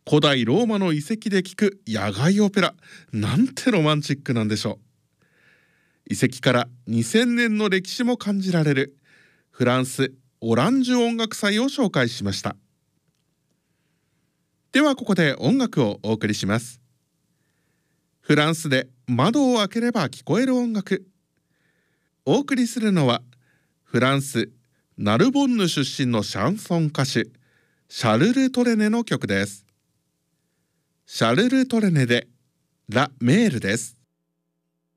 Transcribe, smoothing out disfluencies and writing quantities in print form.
古代ローマの遺跡で聞く野外オペラ、なんてロマンチックなんでしょう。遺跡から2000年の歴史も感じられるフランスオランジュ音楽祭を紹介しました。ではここで音楽をお送りします。フランスで窓を開ければ聞こえる音楽。お送りするのはフランスナルボンヌ出身のシャンソン歌手シャルル・トレネの曲です。シャルル・トレネでラ・メールです。